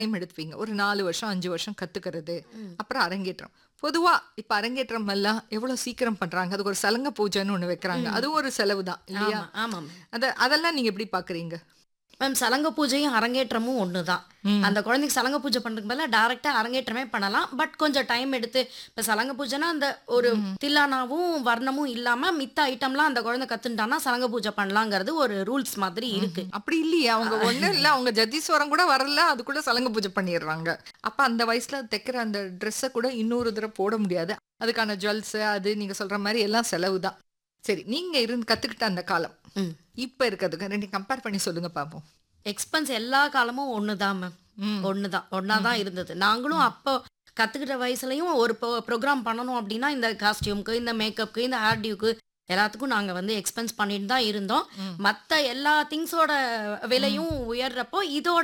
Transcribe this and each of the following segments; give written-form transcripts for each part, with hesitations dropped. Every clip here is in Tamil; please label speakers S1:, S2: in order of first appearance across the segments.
S1: டைம் எடுத்துப்பீங்க? ஒரு 4 வருஷம், 5 வருஷம் கத்துக்கிறது.
S2: ம்.
S1: அப்புறம் அரங்கேற்றம். பொதுவா இப்ப அரங்கேற்றம் எல்லாம் எவ்வளவு சீக்கிரம் பண்றாங்க. அதுக்கு ஒரு சலங்க பூஜைன்னு ஒண்ணு வைக்கிறாங்க.
S2: ம்.
S1: அதுவும் ஒரு செலவு தான் இல்லையா?
S2: ஆமா, ஆமா மேம்.
S1: அதெல்லாம் நீங்க எப்படி பார்க்குறீங்க?
S2: மேம் சலங்க பூஜையும் அரங்கேற்றமும் ஒண்ணுதான்.
S1: ம்.
S2: அந்த குழந்தைக்கு சலங்க பூஜை பண்றதுக்கு பதிலா டைரக்ட்டா அரங்கேற்றமே பண்ணலாம். பட் கொஞ்சம் டைம் எடுத்து இப்ப சலங்க பூஜைன்னா, அந்த ஒரு தில்லானாவும், வர்ணமும் இல்லாம மித்த ஐட்டம்லாம் அந்த குழந்தை கத்துன்ட்டான்னா, சலங்க பூஜை பண்ணலாங்கிறது ஒரு ரூல்ஸ் மாதிரி இருக்கு.
S1: அப்படி இல்லையே. அவங்க ஒண்ணும் இல்ல. அவங்க ஜதீஸ்வரம் கூட வரல. அதுக்குள்ள சலங்க பூஜை பண்ணிடுறாங்க. அப்ப அந்த வயசுல தைக்கிற அந்த ட்ரெஸ்ஸ கூட இன்னொரு தடவை போட முடியாது. அதுக்கான ஜுவல்ஸ் அது நீங்க சொல்ற மாதிரி எல்லாம் செலவு தான். சரி, நீங்க இருந்து கத்துக்கிட்ட அந்த காலம்,
S2: ம்.
S1: இப்ப இருக்கிறதுக்கு 2 கம்பேர் பண்ணி சொல்லுங்க பாப்போம்.
S2: எக்ஸ்பென்ஸ் எல்லா காலமும் ஒண்ணுதான் மேம்.
S1: ம்.
S2: ஒண்ணுதான். ஒண்ணா தான் இருந்தது. நாங்களும் அப்போ கத்துக்கிட்ட வயசுலயும் ஒரு ப்ரோகிராம் பண்ணணும் அப்படின்னா, இந்த காஸ்டியூம்க்கு, இந்த மேக்கப்க்கு, இந்த ஹேர் டியூக்கு எல்லாத்துக்கும் நாங்க வந்து எக்ஸ்பென்ஸ் பண்ணிட்டு தான் இருந்தோம்.
S1: ம்.
S2: மத்த எல்லா திங்ஸோட விலையும் உயர்றப்போ, இதோட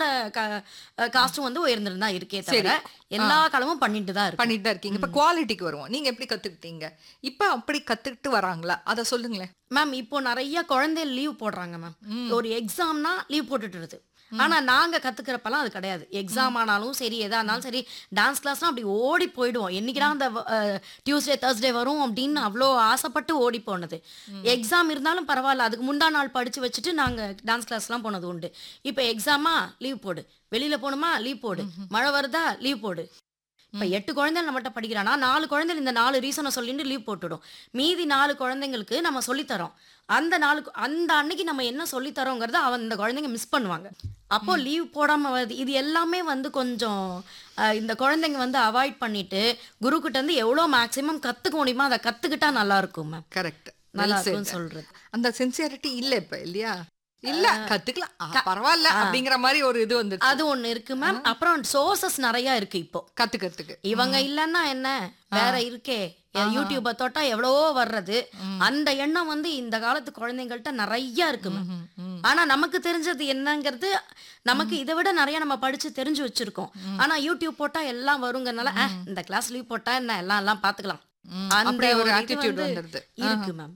S2: காஸ்டும் வந்து உயர்ந்துட்டு தான் இருக்கே
S1: சரி.
S2: தவிர, எல்லா காலமும் பண்ணிட்டு தான் இருக்கு.
S1: பண்ணிட்டு தான் இருக்கீங்க. இப்ப குவாலிட்டிக்கு வருவோம். நீங்க எப்படி கத்துக்கிட்டீங்க? இப்ப அப்படி கத்துக்கிட்டு வராங்களா? அத சொல்லுங்களேன்.
S2: மேம் இப்போ நெறைய குழந்தை லீவ் போடுறாங்க மேம்.
S1: ம்.
S2: ஒரு எக்ஸாம்னா லீவ் போட்டுட்டுருது. ஆனா நாங்க கத்துக்கிறப்பலாம் அது கிடையாது. எக்ஸாம் ஆனாலும் சரி, எதா இருந்தாலும் சரி, டான்ஸ் கிளாஸ்னா அப்படி ஓடி போயிடுவோம். என்னைக்குடா அந்த டியூஸ்டே, தர்ஸ்டே வரும் அப்படின்னு அவ்ளோ ஆசைப்பட்டு ஓடி போனது. எக்ஸாம் இருந்தாலும் பரவால்ல. அதுக்கு முந்தா நாள் படிச்சு வச்சுட்டு நாங்க டான்ஸ் கிளாஸ்லாம் போனது உண்டு. இப்ப எக்ஸாமா லீவ் போடு. வெளியில போணுமா லீவ் போடு. மழை வருதா லீவ் போடு. இப்ப 8 குழந்தைகள் நம்மட்ட படிக்கிறானா, 4 குழந்தைகள் இந்த 4 ரீசன சொல்லிட்டு லீவ் போட்டுடும். மீதி 4 குழந்தைங்களுக்கு நம்ம சொல்லி தரோம். அந்த அந்த அன்னைக்கு நம்ம என்ன சொல்லி தரோங்கிறத அந்த குழந்தைங்க மிஸ் பண்ணுவாங்க. அப்போ லீவ் போடாம வருது. இது எல்லாமே வந்து கொஞ்சம் இந்த குழந்தைங்க வந்து அவாய்ட் பண்ணிட்டு, குரு கிட்ட இருந்து எவ்வளோ மேக்ஸிமம் கத்துக்க முடியுமோ அத கத்துக்கிட்டா நல்லா இருக்கும் மேம்.
S1: கரெக்ட்.
S2: நல்லா இருக்கும்னு சொல்றது.
S1: அந்த சின்சியாரிட்டி இல்ல இப்ப இல்லையா? இல்ல கத்துக்கலாம். பரவால்ல அப்படிங்கிற மாதிரி ஒரு இது வந்துருச்சு.
S2: அது ஒண்ணு இருக்கு மேம். அப்புறம் சோர்சஸ் நெறைய இருக்கு இப்போ.
S1: கத்துக்கிறதுக்கு.
S2: இவங்க இல்லன்னா என்ன? வேற இருக்கே. யூடியூப தொட்டா எவ்வளவோ வர்றது. அந்த எண்ணம் வந்து இந்த காலத்து குழந்தைங்கள்ட்ட நெறைய இருக்கு மேம். ஆனா நமக்கு தெரிஞ்சது என்னங்கிறது, நமக்கு இத விட நெறைய நம்ம படிச்சு தெரிஞ்சு வச்சிருக்கோம். ஆனா யூடியூப் போட்டா எல்லாம் வருங்கறனால, இந்த கிளாஸ் லீவ் போட்டா என்ன எல்லாம் பாத்துக்கலாம். அந்த
S1: அப்படி ஒரு
S2: ஒரு இது
S1: ஆட்டிட்யூட்
S2: வந்து
S1: வந்துருது.
S2: இருக்கு மேம்.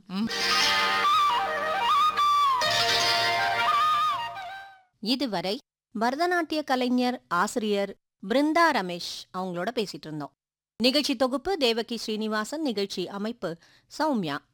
S3: இதுவரை பரதநாட்டிய கலைஞர், ஆசிரியர் பிருந்தா ரமேஷ் அவங்களோட பேசிட்டு இருந்தோம். நிகழ்ச்சி தொகுப்பு தேவகி ஸ்ரீனிவாசன், நிகழ்ச்சி அமைப்பு சௌமியா.